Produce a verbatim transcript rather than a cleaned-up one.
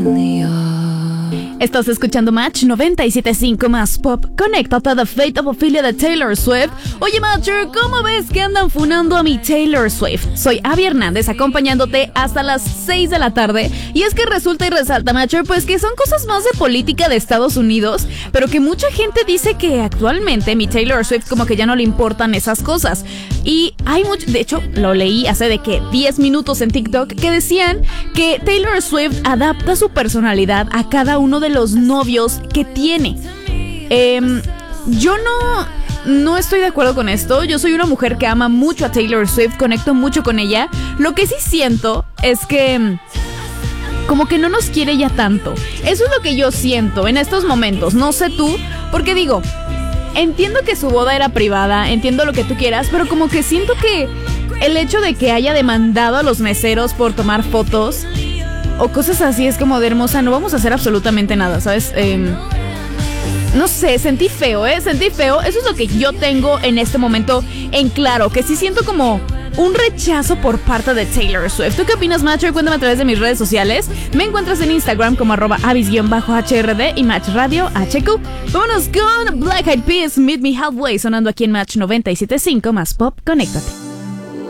Estás escuchando Match noventa y siete punto cinco más pop. Conéctate a The Fate of Ophelia de Taylor Swift. Oye, Matcher, ¿cómo ves que andan funando a mi Taylor Swift? Soy Abby Hernández, acompañándote hasta las seis de la tarde. Y es que resulta y resalta, Matcher, pues que son cosas más de política de Estados Unidos, pero que mucha gente dice que actualmente mi Taylor Swift como que ya no le importan esas cosas. Y hay mucho, de hecho, lo leí hace de que diez minutos en TikTok, que decían que Taylor Swift adapta su personalidad a cada uno de los novios que tiene. Eh, yo no, no estoy de acuerdo con esto. Yo soy una mujer que ama mucho a Taylor Swift, conecto mucho con ella. Lo que sí siento es que como que no nos quiere ya tanto. Eso es lo que yo siento en estos momentos. No sé tú, porque digo, entiendo que su boda era privada, entiendo lo que tú quieras, pero como que siento que el hecho de que haya demandado a los meseros por tomar fotos o cosas así es como de hermosa, no vamos a hacer absolutamente nada, ¿sabes? Eh, no sé, sentí feo, ¿eh? Sentí feo. Eso es lo que yo tengo en este momento en claro, que sí siento como un rechazo por parte de Taylor Swift. ¿Tú qué opinas, Matcher? Cuéntame a través de mis redes sociales. Me encuentras en Instagram como arroba avis-H R D y Match Radio H Q. Vámonos con Black Eyed Peas, Meet Me Halfway, sonando aquí en Match noventa y siete punto cinco más pop. Conéctate.